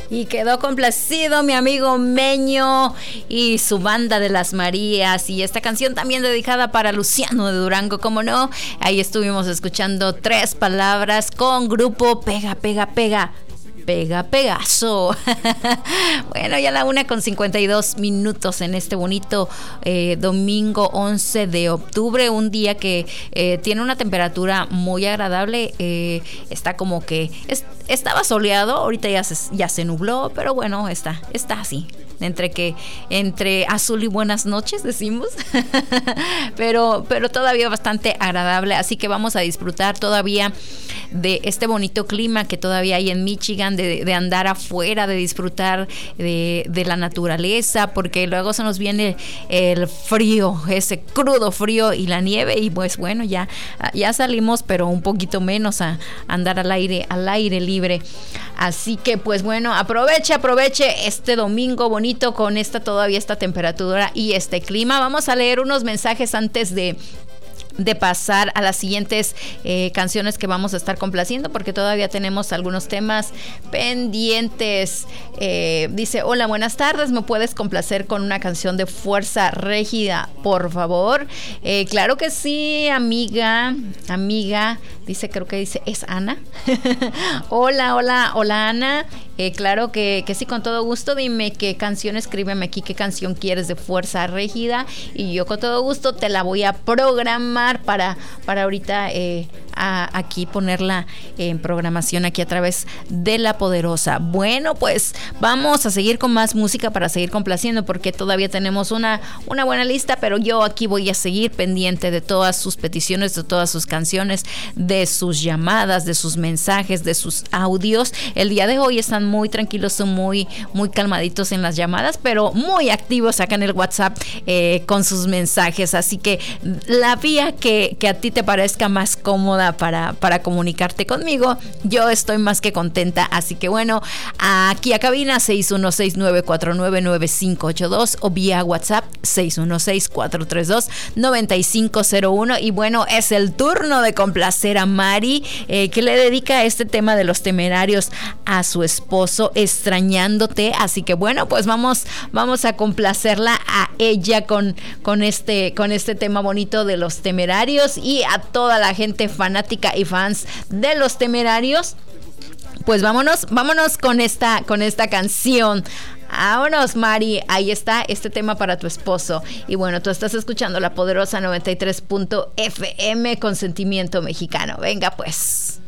Y quedó complacido mi amigo Meño y su banda de las Marías. Y esta canción también dedicada para Luciano de Durango, como no. Ahí estuvimos escuchando Tres Palabras con grupo Pega, Pega, Pega. Pega, Pegaso. Bueno, ya la 1:52 en este bonito domingo 11 de octubre, un día que tiene una temperatura muy agradable. Está como que estaba soleado, ahorita ya se nubló, pero bueno, está así. Entre azul y buenas noches decimos. pero todavía bastante agradable, así que vamos a disfrutar todavía de este bonito clima que todavía hay en Michigan, de andar afuera, de disfrutar de la naturaleza, porque luego se nos viene el frío, ese crudo frío y la nieve, y pues bueno, ya salimos, pero un poquito menos a andar al aire libre. Así que pues bueno, aproveche este domingo bonito con todavía esta temperatura y este clima. Vamos a leer unos mensajes antes de pasar a las siguientes canciones que vamos a estar complaciendo, porque todavía tenemos algunos temas pendientes. Dice: hola, buenas tardes, ¿me puedes complacer con una canción de Fuerza Régida, por favor? Claro que sí, amiga, creo que dice, ¿es Ana? Hola Ana. Claro que sí, con todo gusto. Dime qué canción, escríbeme aquí qué canción quieres de Fuerza Régida y yo con todo gusto te la voy a programar para ahorita aquí ponerla en programación aquí a través de La Poderosa. Bueno, pues vamos a seguir con más música para seguir complaciendo, porque todavía tenemos una buena lista, pero yo aquí voy a seguir pendiente de todas sus peticiones, de todas sus canciones, de sus llamadas, de sus mensajes, de sus audios. El día de hoy están muy tranquilos, son muy calmaditos en las llamadas, pero muy activos acá en el WhatsApp con sus mensajes, así que la vía que a ti te parezca más cómoda para comunicarte conmigo, yo estoy más que contenta. Así que bueno, aquí a cabina 616-949-9582 o vía WhatsApp 616-432-9501. Y bueno, es el turno de complacer a Mari, que le dedica este tema de Los Temerarios a su esposo, Extrañándote. Así que bueno, pues vamos a complacerla a ella con este tema bonito de Los Temerarios, y a toda la gente fanática y fans de Los Temerarios. Pues vámonos con esta canción. Vámonos, Mari, ahí está este tema para tu esposo. Y bueno, tú estás escuchando La Poderosa 93.fm con sentimiento mexicano. Venga pues.